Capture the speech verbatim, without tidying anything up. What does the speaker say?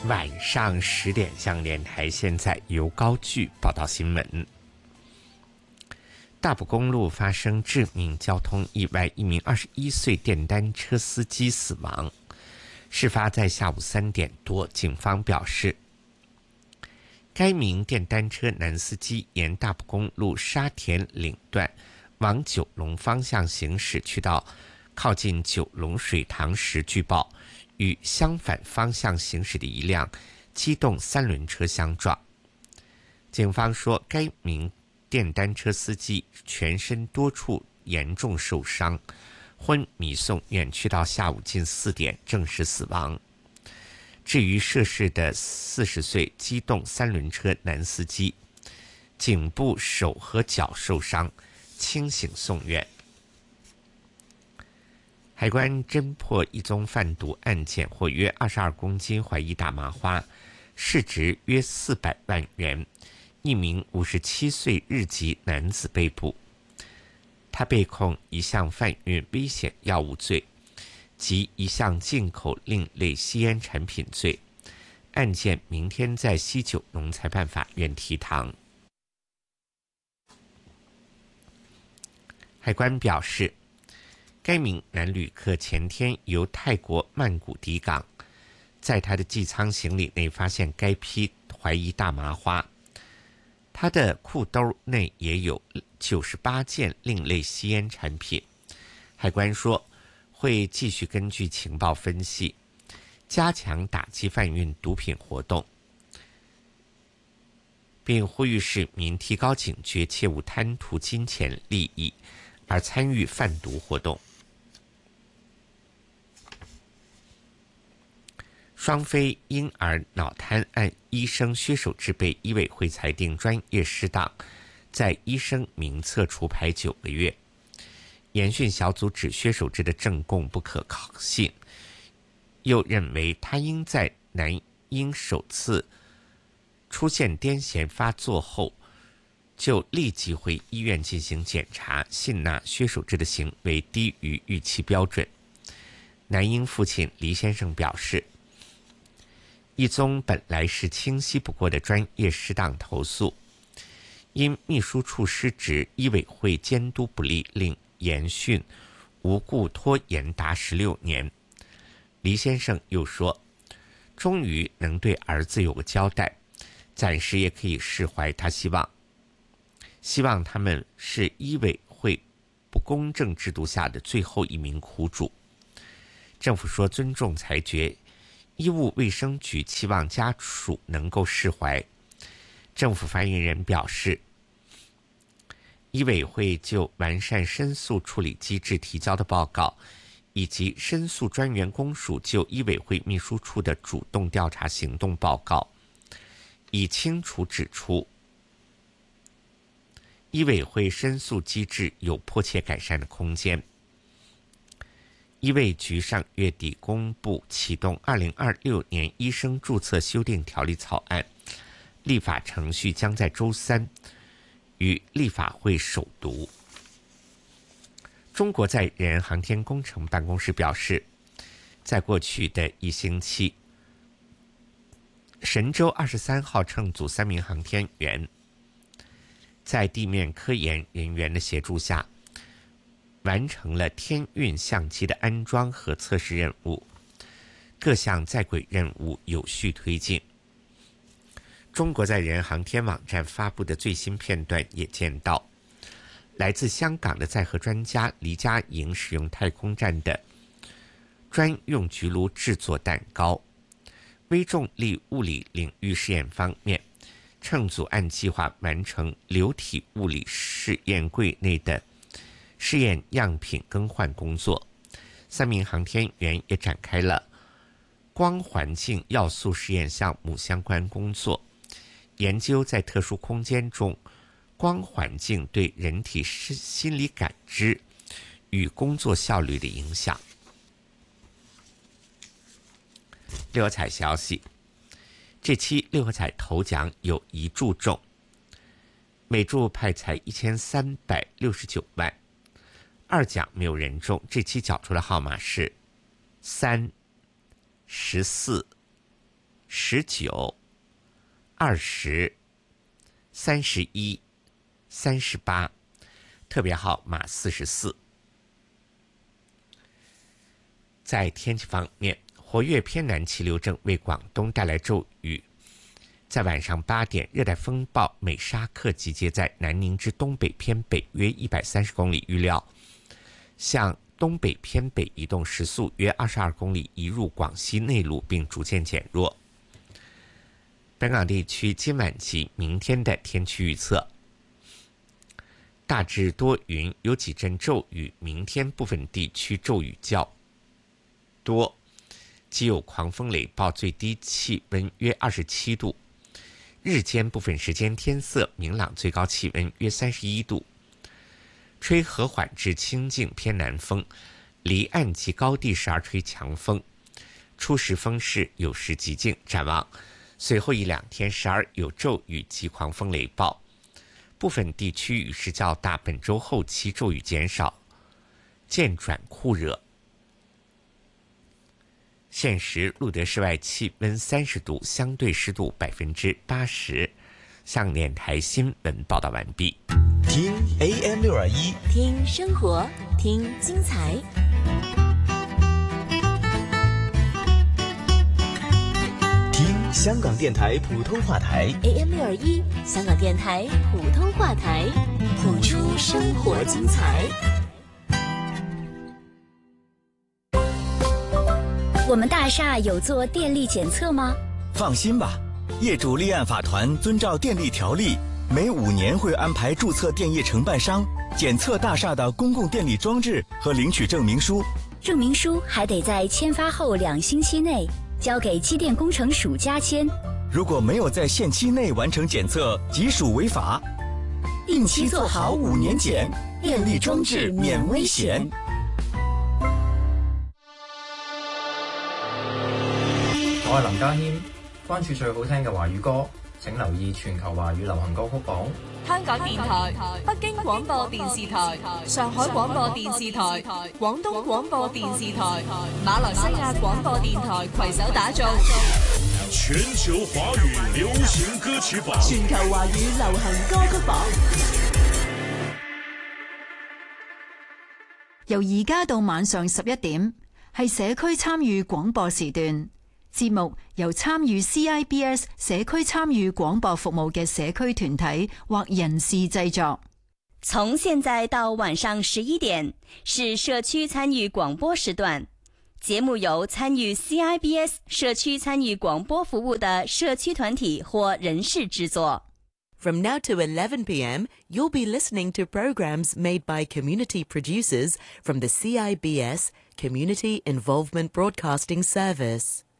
晚上十点，向联台现在由高炬报道新闻。大埔公路发生致命交通意外，一名二十一岁电单车司机死亡。事发在下午三点多，警方表示，该名电单车男司机沿大埔公路沙田岭段往九龙方向行驶，去到靠近九龙水塘时，据报与相反方向行驶的一辆机动三轮车相撞。警方说，该名电单车司机全身多处严重受伤，昏迷送院，去到下午近四点证实死亡。至于涉事的四十岁机动三轮车男司机，颈部、手和脚受伤，清醒送院。海关侦破一宗贩毒案件，获约二十二公斤怀疑大麻花，市值约四百万元。一名五十七岁日籍男子被捕，他被控一项贩运危险药物罪及一项进口另类吸烟产品罪。案件明天在西九龙裁判法院提堂。海关表示，该名男旅客前天由泰国曼谷抵港，在他的寄舱行李内发现该批怀疑大麻花，他的裤兜内也有九十八件另类吸烟产品。海关说，会继续根据情报分析，加强打击贩运毒品活动，并呼吁市民提高警觉，切勿贪图金钱利益而参与贩毒活动。双非婴儿脑瘫案医生薛守志被医委会裁定专业失当，在医生名册除牌九个月。研讯小组指薛守志的证供不可靠信，又认为他应在男婴首次出现癫痫发作后就立即回医院进行检查，信纳薛守志的行为低于预期标准。男婴父亲黎先生表示，一宗本来是清晰不过的专业失当投诉，因秘书处失职，医委会监督不力，令研讯无故拖延达十六年。黎先生又说，终于能对儿子有个交代，暂时也可以释怀。他希望希望他们是医委会不公正制度下的最后一名苦主。政府说尊重裁决，医务卫生局期望家属能够释怀。政府发言人表示，医委会就完善申诉处理机制提交的报告，以及申诉专员公署就医委会秘书处的主动调查行动报告，已清楚指出，医委会申诉机制有迫切改善的空间。医卫局上月底公布启动二零二六年医生注册修订条例草案，立法程序将在周三于立法会首读。中国载人航天工程办公室表示，在过去的一星期，神舟二十三号乘组三名航天员在地面科研人员的协助下，完成了天运相机的安装和测试任务，各项在轨任务有序推进。中国载人航天网站发布的最新片段也见到，来自香港的载荷专家黎佳莹使用太空站的专用焗炉制作蛋糕。微重力物理领域试验方面，乘组按计划完成流体物理试验柜内的试验样品更换工作，三名航天员也展开了光环境要素试验项目相关工作，研究在特殊空间中光环境对人体心理感知与工作效率的影响。六合彩消息，这期六合彩头奖有一注中，每注派彩一千三百六十九万。二奖没有人中，这期缴出的号码是三、十四、十十九、二十、三十一、三十八，特别号码四十四。在天气方面，活跃偏南气流正为广东带来骤雨。在晚上八点，热带风暴美沙克集结在南宁之东北偏北约一百三十公里，预料向东北偏北移动，时速约二十二公里，移入广西内陆并逐渐减弱。本港地区今晚及明天的天气预测：大致多云，有几阵骤雨，明天部分地区骤雨较多，既有狂风雷暴，最低气温约二十七度。日间部分时间天色明朗，最高气温约三十一度，吹和缓至清劲偏南风，离岸及高地时而吹强风，初时风势有时极劲。展望随后一两天时而有骤雨及狂风雷暴，部分地区雨势较大，本周后期骤雨减少，渐转酷热。现时录得室外气温三十度，相对湿度百分之八十。向电台新闻报道完毕。 听 A M 六二一， 听生活，听精彩。 听香港电台普通话台 A M 六二一，香港电台普通话台，谱出生活精彩。 我们大厦有做电力检测吗？ 放心吧，业主立案法团遵照电力条例，每五年会安排注册电业承办商检测大厦的公共电力装置和领取证明书。 证明书还得在签发后两星期内交给机电工程署加签。 如果没有在限期内完成检测，即属违法。定期做好五年检，电力装置免危险。 我係林家謙，關注最好聽嘅華語歌，請留意全球華語流行歌曲榜。 香港電台、北京廣播電視台、上海廣播電視台、廣東廣播電視台、馬來西亞廣播電台攜手打造全球華語流行歌曲榜， 全球華語流行歌曲榜。 由而家到晚上十一點，係社區參與廣播時段。節目由參與 C I B S 社區參與廣播服務嘅社區團體或人士製作。 從現在到晚上十一點是社區參與廣播時段，節目由參與 C I B S 社區參與廣播服務的社區團體或人士製作。 From now to eleven p m, you'll be listening to programs made by community producers from the C I B S Community Involvement Broadcasting Service.